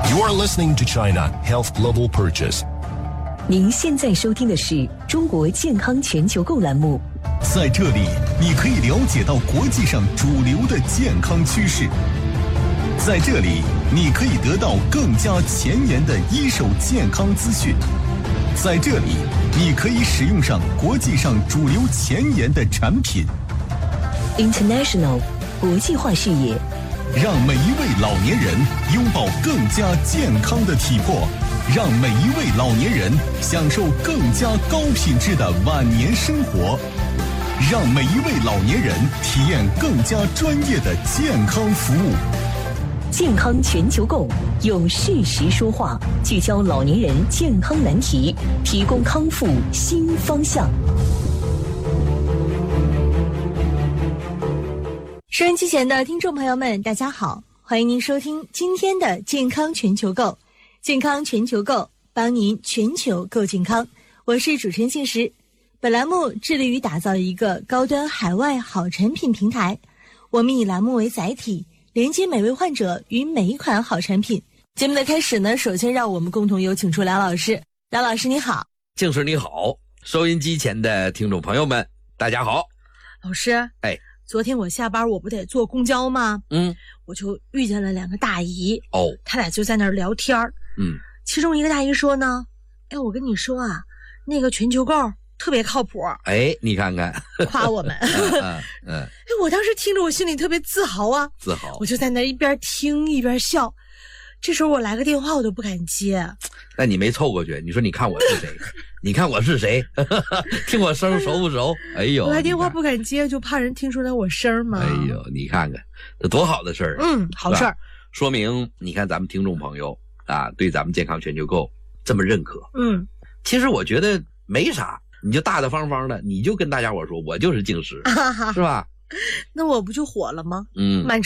You are listening to China Health Global Purchase。 您现在收听的是中国健康全球购栏目。 在这里，你可以了解到国际上主流的健康趋势。在这里，你可以得到更加前沿的一手健康资讯。在这里，你可以使用上国际上主流前沿的产品。 International 国际化视野， 让每一位老年人拥抱更加健康的体魄，让每一位老年人享受更加高品质的晚年生活，让每一位老年人体验更加专业的健康服务。 健康全球购，用事实说话，聚焦老年人健康难题，提供康复新方向。 收音机前的听众朋友们，大家好，欢迎您收听今天的健康全球购。健康全球购，帮您全球购健康。我是主持人信实。本栏目致力于打造一个高端海外好产品平台，我们以栏目为载体，连接每位患者与每一款好产品。节目的开始呢，首先让我们共同有请出梁老师。梁老师你好。 静师你好，收音机前的听众朋友们大家好。 老师，昨天我下班我不得坐公交吗？我就遇见了两个大姨。他俩就在那儿聊天。其中一个大姨说呢，我跟你说啊，那个全球购特别靠谱。 你看看， 夸我们。我当时听着我心里特别自豪啊， 自豪。 我就在那一边听一边笑。这时候我来个电话我都不敢接。 那你没凑过去，你说你看我是谁？你看我是谁？听我声熟不熟？ 我来电话不敢接，就怕人听出来我声嘛。 你看看这多好的事儿。 好事儿。 说明你看咱们听众朋友啊，对咱们健康全球购这么认可。其实我觉得没啥，你就大大方方的，你就跟大家伙说，我就是静师，是吧？ 那我不就火了吗？